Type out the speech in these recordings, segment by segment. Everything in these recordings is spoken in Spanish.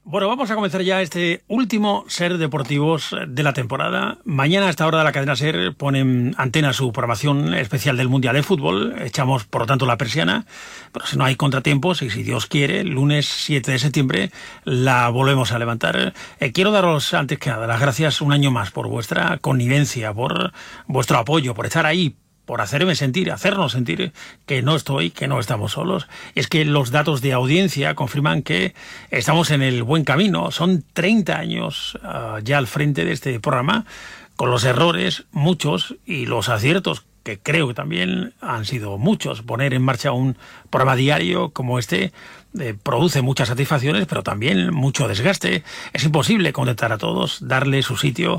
Bueno, vamos a comenzar ya este último Ser Deportivos de la temporada. Mañana a esta hora de la cadena Ser ponen antena su programación especial del Mundial de Fútbol. Echamos, por lo tanto, la persiana, pero si no hay contratiempos y si Dios quiere, el lunes 7 de septiembre la volvemos a levantar. Quiero daros, antes que nada, las gracias un año más por vuestra connivencia, por vuestro apoyo, por estar ahí, por hacernos sentir que no estamos solos. Es que los datos de audiencia confirman que estamos en el buen camino. Son 30 años ya al frente de este programa, con los errores, muchos, y los aciertos, que creo que también han sido muchos. Poner en marcha un programa diario como este produce muchas satisfacciones, pero también mucho desgaste. Es imposible contentar a todos, darle su sitio,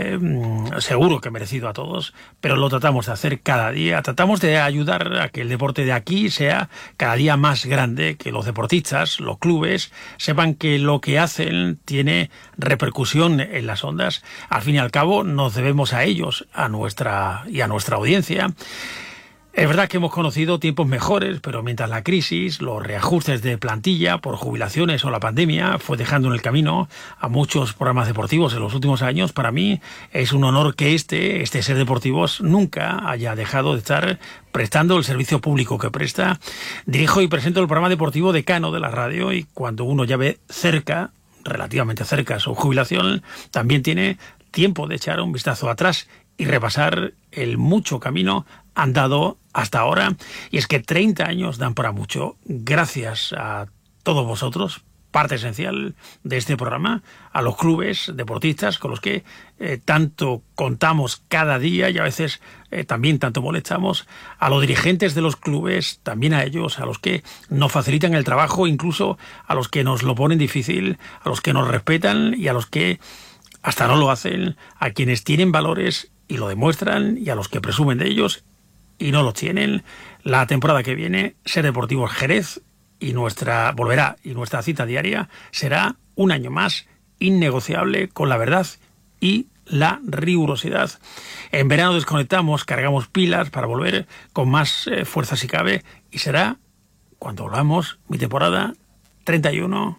seguro que merecido a todos, pero lo tratamos de hacer cada día. Tratamos de ayudar a que el deporte de aquí sea cada día más grande, que los deportistas, los clubes, sepan que lo que hacen tiene repercusión en las ondas. Al fin y al cabo, nos debemos a ellos, a nuestra audiencia. Es verdad que hemos conocido tiempos mejores, pero mientras la crisis, los reajustes de plantilla por jubilaciones o la pandemia fue dejando en el camino a muchos programas deportivos en los últimos años, para mí es un honor que este Ser Deportivos nunca haya dejado de estar prestando el servicio público que presta. Dirijo y presento el programa deportivo decano de la radio, y cuando uno ya ve relativamente cerca su jubilación, también tiene tiempo de echar un vistazo atrás y repasar el mucho camino andado hasta ahora. Y es que 30 años dan para mucho. Gracias a todos vosotros, parte esencial de este programa, a los clubes deportistas con los que tanto contamos cada día y a veces también tanto molestamos, a los dirigentes de los clubes, también a ellos, a los que nos facilitan el trabajo, incluso a los que nos lo ponen difícil, a los que nos respetan y a los que hasta no lo hacen, a quienes tienen valores y lo demuestran, y a los que presumen de ellos y no los tienen. La temporada que viene, Ser Deportivos Jerez volverá, y nuestra cita diaria será un año más innegociable con la verdad y la rigurosidad. En verano desconectamos, cargamos pilas para volver con más fuerza si cabe, y será cuando volvamos mi temporada 31.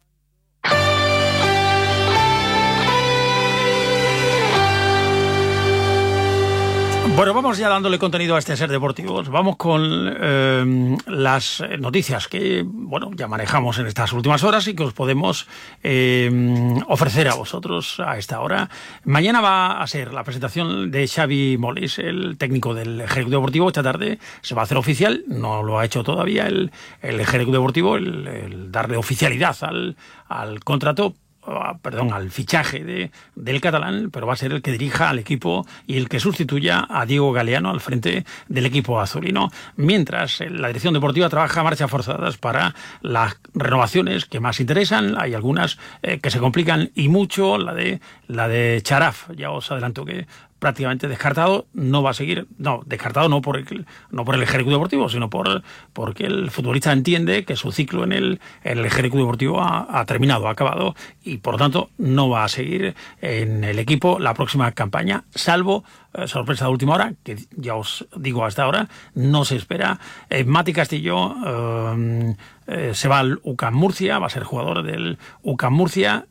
Bueno, vamos ya dándole contenido a este Ser Deportivos. Vamos con las noticias que, ya manejamos en estas últimas horas y que os podemos ofrecer a vosotros a esta hora. Mañana va a ser la presentación de Xavi Molís, el técnico del Ejecutivo Deportivo. Esta tarde se va a hacer oficial, no lo ha hecho todavía el Ejecutivo Deportivo, el darle oficialidad al contrato, al fichaje del catalán, pero va a ser el que dirija al equipo y el que sustituya a Diego Galeano al frente del equipo azulino, mientras la dirección deportiva trabaja a marchas forzadas para las renovaciones que más interesan. Hay algunas que se complican y mucho. La de Charaf, ya os adelanto que prácticamente descartado, no va a seguir. No, descartado no por el Ejecutivo Deportivo, sino porque el futbolista entiende que su ciclo en el Ejecutivo Deportivo ha terminado, ha acabado, y por lo tanto no va a seguir en el equipo la próxima campaña, salvo sorpresa de última hora, que ya os digo hasta ahora, no se espera. Mati Castillo se va al UCAM Murcia, va a ser jugador del UCAM Murcia,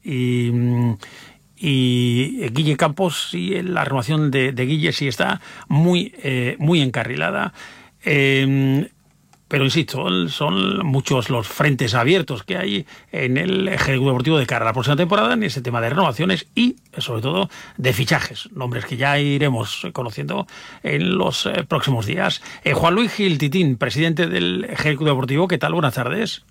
y Guille Campos, sí, la renovación de Guille sí está muy encarrilada. Pero insisto, son muchos los frentes abiertos que hay en el Ejecutivo Deportivo de cara a la próxima temporada en ese tema de renovaciones y, sobre todo, de fichajes. Nombres que ya iremos conociendo en los próximos días. Juan Luis Gil Titín, presidente del Ejecutivo Deportivo, ¿qué tal? Buenas tardes.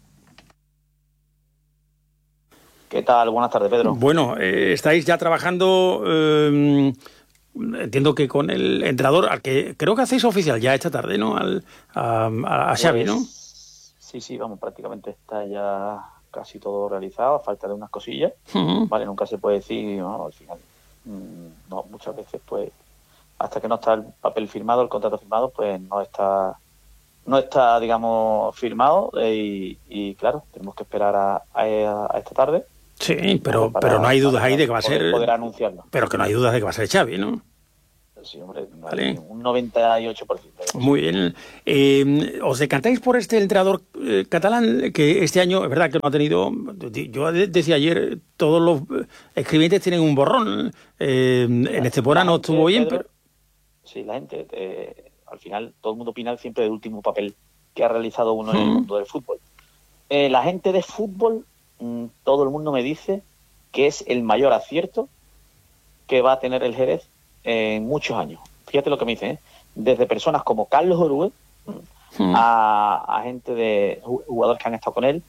¿Qué tal? Buenas tardes, Pedro. Bueno, estáis ya trabajando, entiendo que con el entrenador, al que creo que hacéis oficial ya esta tarde, ¿no? A Xavi, ¿no? Sí, vamos, prácticamente está ya casi todo realizado, a falta de unas cosillas. Uh-huh. Vale, nunca se puede decir, ¿no? Al final, no, muchas veces, pues, hasta que no está el papel firmado, el contrato firmado, pues no está, digamos, firmado, y claro, tenemos que esperar a esta tarde. Sí, pero no hay dudas ahí de que va a ser... Poder anunciarlo. Pero que no hay dudas de que va a ser Xavi, ¿no? Sí, hombre, Vale. un 98%. Muy bien. ¿Os decantáis por este entrenador catalán que este año, es verdad que no ha tenido, yo decía ayer, todos los escribientes tienen un borrón. En este temporada no estuvo bien, Pedro, pero... sí, la gente, al final, todo el mundo opina siempre del último papel que ha realizado uno en el mundo del fútbol. La gente de fútbol, todo el mundo me dice que es el mayor acierto que va a tener el Jerez en muchos años. Fíjate lo que me dicen, ¿eh? Desde personas como Carlos Orué a gente de jugadores que han estado con él.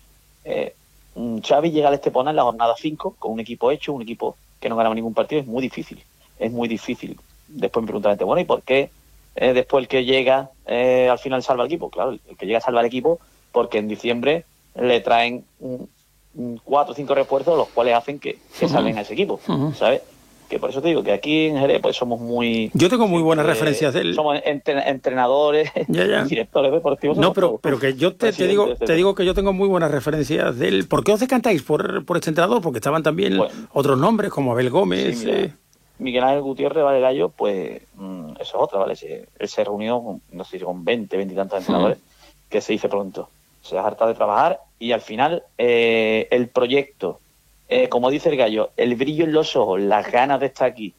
Xavi llega al Estepona en la jornada 5 con un equipo hecho, un equipo que no ganaba ningún partido. Es muy difícil. Después me preguntan la gente, bueno, ¿y por qué después el que llega al final salva el equipo? Claro, el que llega salva el equipo porque en diciembre le traen 4 o 5 refuerzos, los cuales hacen que salven a ese equipo, ¿sabes? Que por eso te digo que aquí en Jerez pues somos muy... Yo tengo muy buenas referencias de él. Somos entrenadores, directores deportivos. No, pero que yo te digo que yo tengo muy buenas referencias de él. ¿Por qué os decantáis por este entrenador? Porque estaban también otros nombres como Abel Gómez. Sí, mira, Miguel Ángel Gutiérrez, Vale Gallo, pues eso es otra, ¿vale? Él se reunió, no sé si con 20 y tantos entrenadores, que se dice pronto. Se ha hartado de trabajar y al final el proyecto, como dice el Gallo, el brillo en los ojos, las ganas de estar aquí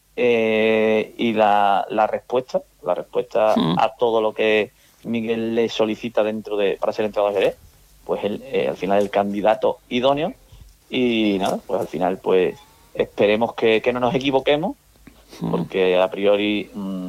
y la respuesta a todo lo que Miguel le solicita para ser entrenador de Jerez, pues él al final es el candidato idóneo y nada, pues al final pues esperemos que no nos equivoquemos, porque a priori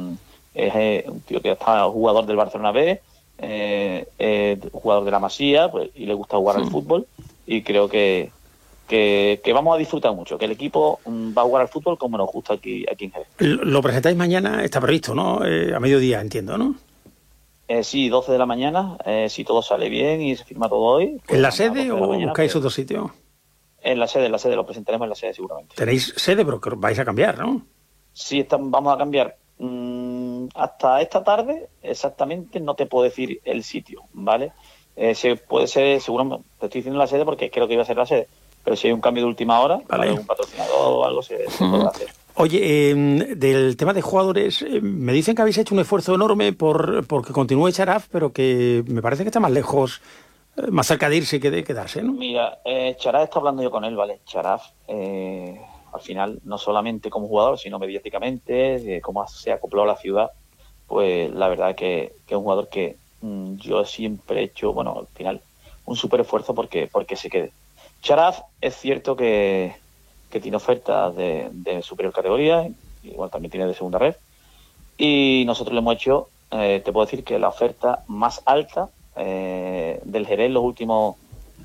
es un tío que está jugador del Barcelona B, jugador de la Masía, pues, y le gusta jugar al fútbol, y creo que vamos a disfrutar mucho, que el equipo va a jugar al fútbol como nos gusta aquí en Jerez. Lo presentáis mañana, está previsto, ¿no? A mediodía, entiendo, ¿no? Sí, 12 de la mañana, si todo sale bien y se firma todo hoy. Pues ¿En la sede o mañana, buscáis pues, otro sitio? En la sede, lo presentaremos en la sede seguramente. Tenéis sede, pero que vais a cambiar, ¿no? Sí, vamos a cambiar. Hasta esta tarde, exactamente, no te puedo decir el sitio, ¿vale? Puede ser, seguramente, te estoy diciendo la sede porque creo que iba a ser la sede, pero si hay un cambio de última hora, vale, algún patrocinador o algo se puede hacer. Oye, del tema de jugadores, me dicen que habéis hecho un esfuerzo enorme porque continúe Charaf, pero que me parece que está más lejos, más cerca de irse que de quedarse, ¿no? Mira, Charaf, está hablando yo con él, ¿vale? Charaf, al final, no solamente como jugador, sino mediáticamente, cómo se acopló a la ciudad, pues la verdad que es un jugador que yo siempre he hecho, bueno, al final, un súper esfuerzo porque se quede. Charaf es cierto que tiene ofertas de superior categoría, igual también tiene de segunda red, y nosotros le hemos hecho, te puedo decir que la oferta más alta del Jerez en los últimos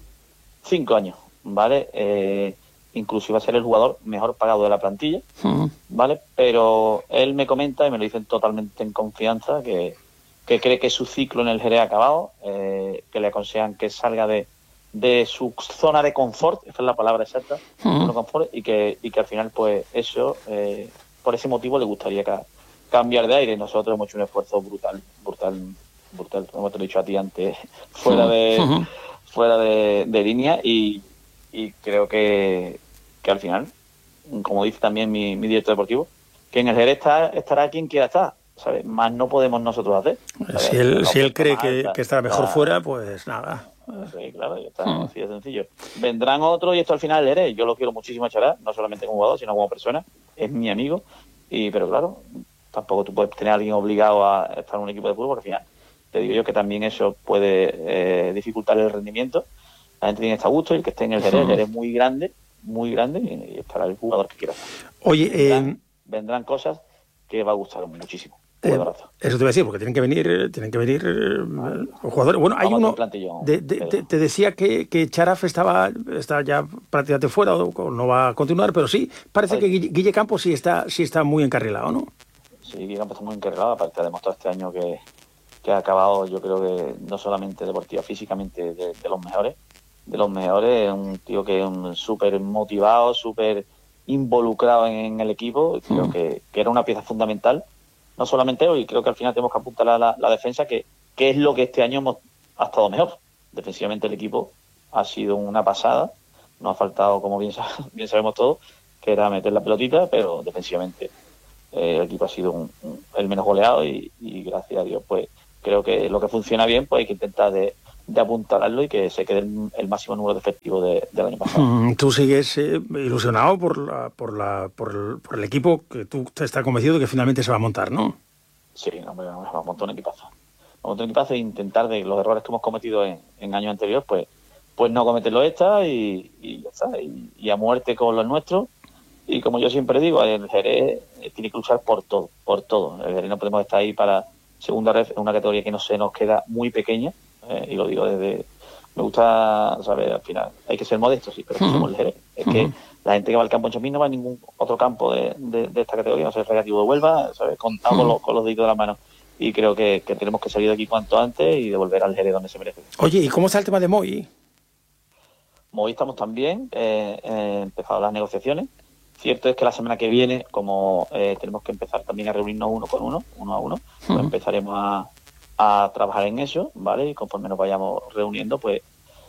5 años, ¿vale? Incluso iba a ser el jugador mejor pagado de la plantilla, ¿vale? Pero él me comenta, y me lo dicen totalmente en confianza, que cree que su ciclo en el Jerez ha acabado, que le aconsejan que salga de su zona de confort, esa es la palabra exacta, confort, y que al final, pues eso, por ese motivo le gustaría cambiar de aire. Nosotros hemos hecho un esfuerzo brutal, como te lo he dicho a ti antes, fuera de línea, y creo que al final, como dice también mi director deportivo, que en el Jerez estará quien quiera estar, ¿sabes? Más no podemos nosotros hacer, ¿sabes? Si él cree que estará mejor fuera, pues nada. Sí, claro, ya está, así de sencillo. Vendrán otros y esto al final eres. Yo lo quiero muchísimo a Chará, no solamente como jugador, sino como persona. Es mi amigo, pero claro, tampoco tú puedes tener a alguien obligado a estar en un equipo de fútbol, porque al final te digo yo que también eso puede dificultar el rendimiento. La gente tiene que estar a gusto y el que esté en el Jerez es muy grande, y estará el jugador que quiera. Oye, vendrán cosas que va a gustar muchísimo. Eso te voy a decir, porque tienen que venir jugadores. Bueno, hay uno. Te decía que Charaf está ya prácticamente fuera, o no va a continuar, pero sí, parece que Guille Campos sí está muy encarrilado, ¿no? Sí, Guille Campos está muy encarrilado, aparte ha demostrado este año que ha acabado, yo creo que no solamente deportiva, físicamente de los mejores, un tío que es súper motivado, súper involucrado en el equipo, creo que era una pieza fundamental. No solamente hoy, creo que al final tenemos que apuntar a la defensa, que es lo que este año ha estado mejor. Defensivamente el equipo ha sido una pasada, nos ha faltado, como bien sabemos todos, que era meter la pelotita, pero defensivamente el equipo ha sido el menos goleado y gracias a Dios, pues creo que lo que funciona bien, pues hay que intentar de apuntalarlo y que se quede el máximo número de efectivos del año pasado. Tú sigues ilusionado por el equipo que tú estás convencido de que finalmente se va a montar, ¿no? Sí, hombre, vamos a montar un equipazo. Vamos a montar un equipazo e intentar de los errores que hemos cometido en años anteriores, pues no cometerlo y ya está, y a muerte con los nuestros. Y como yo siempre digo, el Jerez tiene que luchar por todo. El Jerez no podemos estar ahí para segunda red en una categoría que no se nos queda muy pequeña, y lo digo desde... Me gusta, ¿sabes? Al final hay que ser modestos, sí, pero somos el Jerez. Es que la gente que va al campo en Chomín no va a ningún otro campo de esta categoría, no sé, el Recreativo de Huelva, ¿sabes? Contamos con los deditos de la mano. Y creo que tenemos que salir de aquí cuanto antes y devolver al Jerez donde se merece. Oye, ¿y cómo está el tema de Moi? Moi estamos también, empezado las negociaciones. Cierto es que la semana que viene, como tenemos que empezar también a reunirnos uno a uno, pues empezaremos a trabajar en eso, ¿vale? Y conforme nos vayamos reuniendo, pues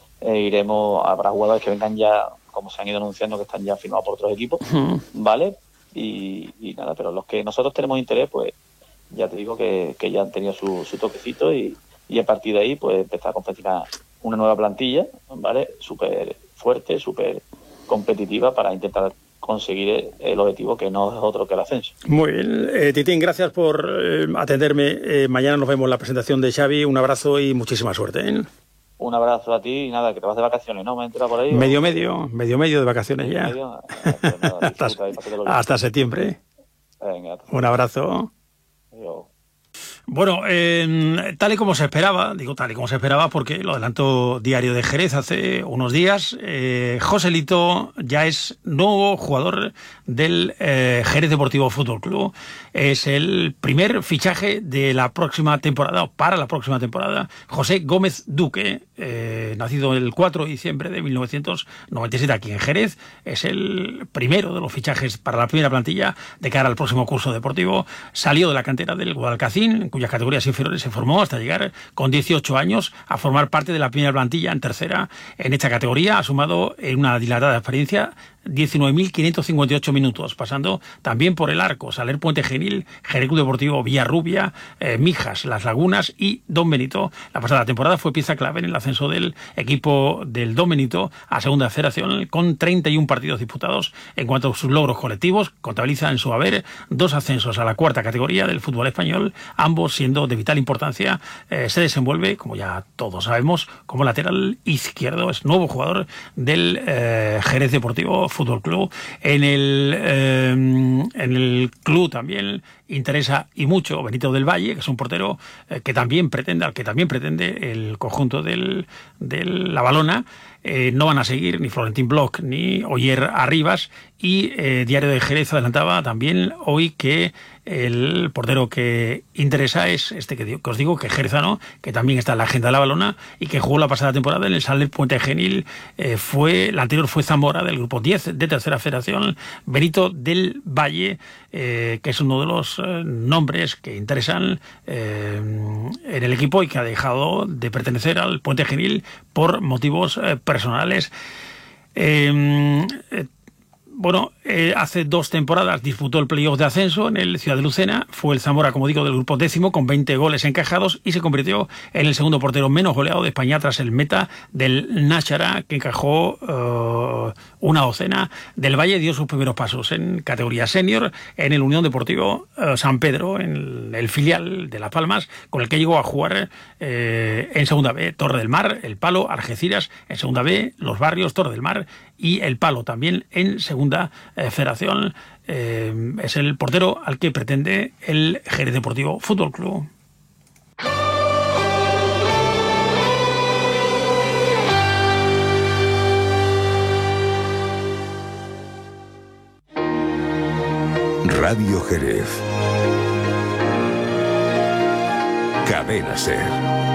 habrá jugadores que vengan ya, como se han ido anunciando, que están ya firmados por otros equipos, ¿vale? Y nada, pero los que nosotros tenemos interés, pues ya te digo que ya han tenido su toquecito y a partir de ahí, pues empezar a confeccionar una nueva plantilla, ¿vale? Súper fuerte, súper competitiva para intentar conseguir el objetivo, que no es otro que el ascenso. Muy bien. Titín, gracias por atenderme. Mañana nos vemos en la presentación de Xavi. Un abrazo y muchísima suerte, ¿eh? Un abrazo a ti y nada, que te vas de vacaciones, ¿no? ¿Me he enterado por ahí? Medio de vacaciones ya. Pues nada, hasta septiembre. Venga. Un abrazo. Adiós. Bueno, tal y como se esperaba, digo tal y como se esperaba porque lo adelantó Diario de Jerez hace unos días, Joselito ya es nuevo jugador del Jerez Deportivo Fútbol Club. Es el primer fichaje de la próxima temporada, o para la próxima temporada. José Gómez Duque, nacido el 4 de diciembre de 1997 aquí en Jerez, es el primero de los fichajes para la primera plantilla de cara al próximo curso deportivo. Salió de la cantera del Guadalcacín, en cuyas categorías inferiores se formó hasta llegar con 18 años a formar parte de la primera plantilla en tercera. En esta categoría ha sumado en una dilatada experiencia 19.558 minutos, pasando también por el Arco, Saler Puente Genil, Jerez Club Deportivo Villarrubia, Mijas, Las Lagunas y Don Benito. La pasada temporada fue pieza clave en el ascenso del equipo del Don Benito a segunda federación, con 31 partidos disputados. En cuanto a sus logros colectivos, contabiliza en su haber 2 ascensos a la cuarta categoría del fútbol español, ambos siendo de vital importancia. Se desenvuelve, como ya todos sabemos, como lateral izquierdo. Es nuevo jugador del Jerez Deportivo Fútbol Club. En el club también interesa y mucho Benito del Valle, que es un portero al que también pretende el conjunto de la Valona. No van a seguir ni Florentín Bloch ni Oyer Arribas, y Diario de Jerez adelantaba también hoy que el portero que interesa es este que os digo, que es jerezano, que también está en la agenda de la Valona y que jugó la pasada temporada en el Saler Puente Genil. La anterior fue Zamora, del grupo 10 de tercera federación. Benito del Valle, que es uno de los nombres que interesan en el equipo y que ha dejado de pertenecer al Puente Genil por motivos personales. Hace 2 temporadas disputó el playoff de ascenso en el Ciudad de Lucena. Fue el Zamora, como digo, del grupo 10 con 20 goles encajados y se convirtió en el segundo portero menos goleado de España tras el meta del Náchara, que encajó una docena. Del Valle dio sus primeros pasos en categoría senior en el Unión Deportivo San Pedro, en el filial de Las Palmas, con el que llegó a jugar en Segunda B, Torre del Mar, El Palo, Algeciras, en Segunda B, Los Barrios, Torre del Mar y El Palo también en Segunda Federación. Es el portero al que pretende el Jerez Deportivo Fútbol Club. Radio Jerez. Cadena Ser.